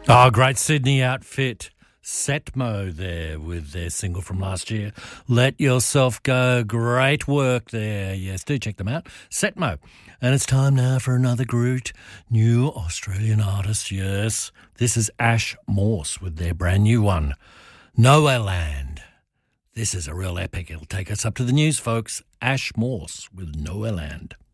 Oh, great Sydney outfit. Setmo there with their single from last year. Let Yourself Go. Great work there. Yes, do check them out. Setmo. And it's time now for another great new Australian artist. Yes, this is Ash Morse with their brand new one, Nowhere Land. This is a real epic. It'll take us up to the news, folks. Ash Morse with Nowhere Land.